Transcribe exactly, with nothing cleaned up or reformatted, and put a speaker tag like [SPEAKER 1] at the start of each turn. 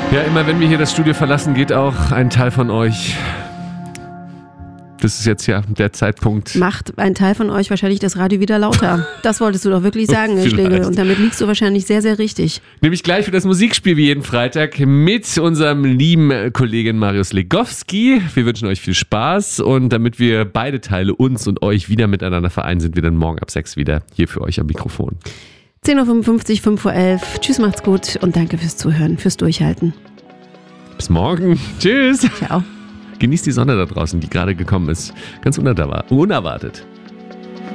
[SPEAKER 1] Ja, immer wenn wir hier das Studio verlassen, geht auch ein Teil von euch. Das ist jetzt ja der Zeitpunkt.
[SPEAKER 2] Macht ein Teil von euch wahrscheinlich das Radio wieder lauter. Das wolltest du doch wirklich sagen, Herr Schlegel. Und damit liegst du wahrscheinlich sehr, sehr richtig.
[SPEAKER 1] Nämlich gleich für das Musikspiel wie jeden Freitag mit unserem lieben Kollegen Marius Legowski. Wir wünschen euch viel Spaß und damit wir beide Teile, uns und euch, wieder miteinander vereinen, sind wir dann morgen ab sechs wieder hier für euch am Mikrofon.
[SPEAKER 2] zehn Uhr fünfundfünfzig, fünf Uhr elf. Tschüss, macht's gut und danke fürs Zuhören, fürs Durchhalten.
[SPEAKER 1] Bis morgen. Tschüss.
[SPEAKER 2] Ciao.
[SPEAKER 1] Genießt die Sonne da draußen, die gerade gekommen ist. Ganz unerwartet.